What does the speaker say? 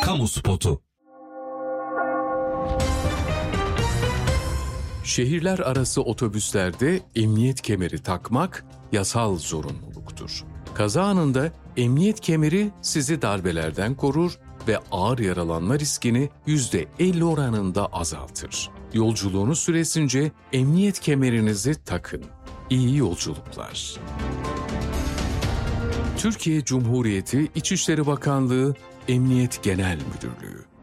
Kamu spotu. Şehirler arası otobüslerde emniyet kemeri takmak yasal zorunluluktur. Kaza anında emniyet kemeri sizi darbelerden korur ve ağır yaralanma riskini %50 oranında azaltır. Yolculuğunuz süresince emniyet kemerinizi takın. İyi yolculuklar. Türkiye Cumhuriyeti İçişleri Bakanlığı Emniyet Genel Müdürlüğü